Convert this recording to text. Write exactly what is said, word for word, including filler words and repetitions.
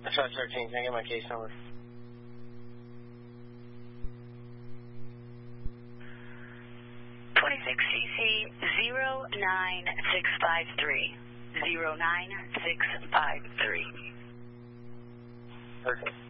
Dispatch thirteen, can I get my case number? twenty-six C C zero nine six five three. zero nine six five three. Perfect.